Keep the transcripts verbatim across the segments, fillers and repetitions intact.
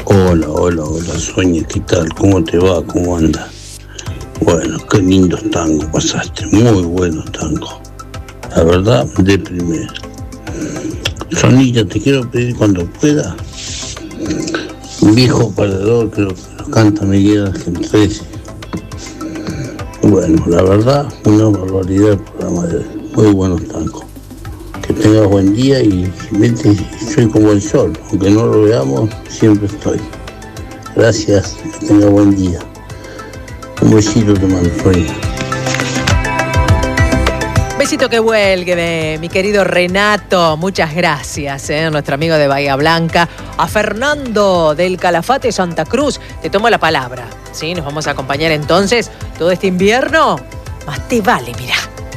Hola, hola, hola, Sonia, ¿qué tal? ¿Cómo te va? ¿Cómo andas? Bueno, qué lindos tangos pasaste, muy buenos tangos. La verdad, de primera. Sonita, te quiero pedir cuando pueda. Un viejo perdedor, creo que lo canta Miguel Ángel trece. Bueno, la verdad, una barbaridad el programa de hoy. Muy buenos tangos. Que tengas buen día y vete, soy como el sol, aunque no lo veamos, siempre estoy. Gracias, que tenga buen día. Un besito te mando, Sonia. Besito que vuelgue de mi querido Renato, muchas gracias, ¿eh? Nuestro amigo de Bahía Blanca. A Fernando del Calafate Santa Cruz, te tomo la palabra, ¿sí? Nos vamos a acompañar entonces todo este invierno. Más te vale, mirá.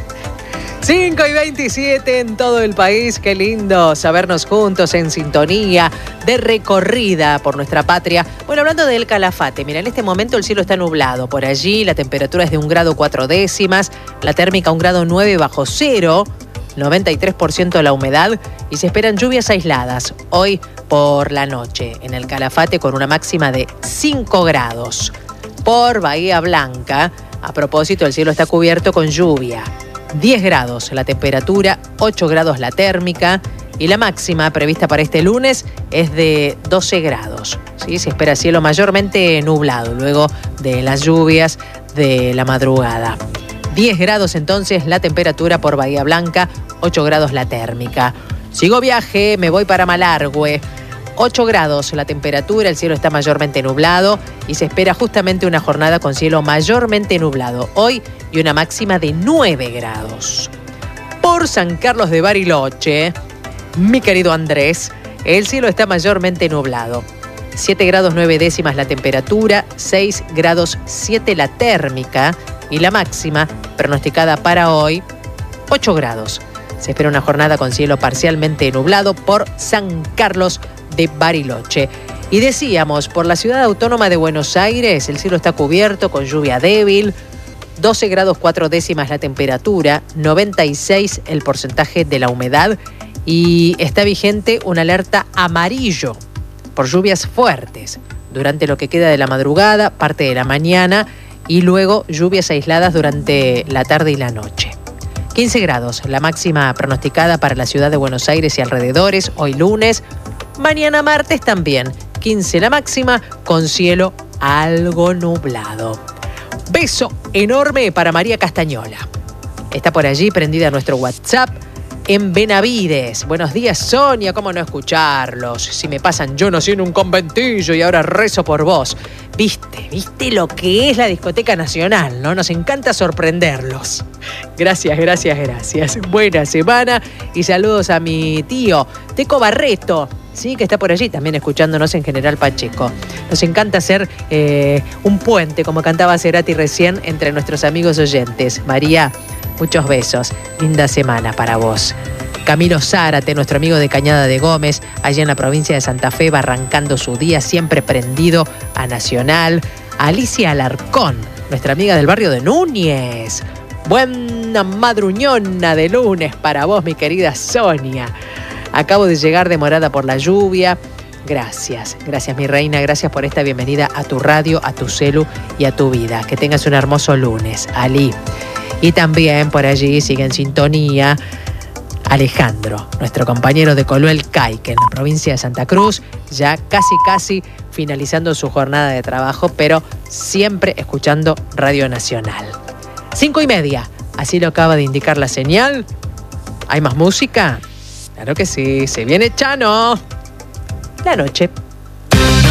cinco y veintisiete en todo el país, qué lindo sabernos juntos en sintonía de recorrida por nuestra patria. Bueno, hablando del Calafate, mira, en este momento el cielo está nublado. Por allí la temperatura es de un grado cuatro décimas, la térmica un grado nueve bajo cero, noventa y tres por ciento la humedad y se esperan lluvias aisladas hoy por la noche en el Calafate con una máxima de cinco grados. Por Bahía Blanca, a propósito, el cielo está cubierto con lluvia. diez grados la temperatura, ocho grados la térmica y la máxima prevista para este lunes es de doce grados. ¿Sí? Se espera cielo mayormente nublado luego de las lluvias de la madrugada. diez grados entonces la temperatura por Bahía Blanca, ocho grados la térmica. Sigo viaje, me voy para Malargüe. ocho grados la temperatura, el cielo está mayormente nublado y se espera justamente una jornada con cielo mayormente nublado hoy y una máxima de nueve grados. Por San Carlos de Bariloche, mi querido Andrés, el cielo está mayormente nublado. siete grados nueve décimas la temperatura, seis grados siete la térmica y la máxima pronosticada para hoy, ocho grados. Se espera una jornada con cielo parcialmente nublado por San Carlos de Bariloche. Y decíamos, por la ciudad autónoma de Buenos Aires, el cielo está cubierto con lluvia débil, doce grados cuatro décimas la temperatura, noventa y seis el porcentaje de la humedad y está vigente una alerta amarillo por lluvias fuertes durante lo que queda de la madrugada, parte de la mañana y luego lluvias aisladas durante la tarde y la noche. quince grados, la máxima pronosticada para la ciudad de Buenos Aires y alrededores, hoy lunes. Mañana martes también, quince la máxima, con cielo algo nublado. Beso enorme para María Castañola. Está por allí prendida nuestro WhatsApp en Benavides. Buenos días, Sonia, ¿cómo no escucharlos? Si me pasan, yo nací en un conventillo y ahora rezo por vos. Viste, viste lo que es la discoteca nacional, ¿no? Nos encanta sorprenderlos. Gracias, gracias, gracias. Buena semana y saludos a mi tío, Teco Barreto, sí, que está por allí también escuchándonos en General Pacheco. Nos encanta hacer eh, un puente, como cantaba Cerati recién, entre nuestros amigos oyentes. María, muchos besos. Linda semana para vos. Camilo Zárate, nuestro amigo de Cañada de Gómez, allá en la provincia de Santa Fe, va arrancando su día siempre prendido a Nacional. Alicia Alarcón, nuestra amiga del barrio de Núñez. Buena madruñona de lunes para vos, mi querida Sonia. Acabo de llegar demorada por la lluvia. Gracias, gracias mi reina, gracias por esta bienvenida a tu radio, a tu celu y a tu vida. Que tengas un hermoso lunes, Ali. Y también por allí sigue en sintonía Alejandro, nuestro compañero de Coluel Caique, en la provincia de Santa Cruz, ya casi casi finalizando su jornada de trabajo, pero siempre escuchando Radio Nacional. Cinco y media, así lo acaba de indicar la señal. ¿Hay más música? Claro que sí, se viene Chano. La noche.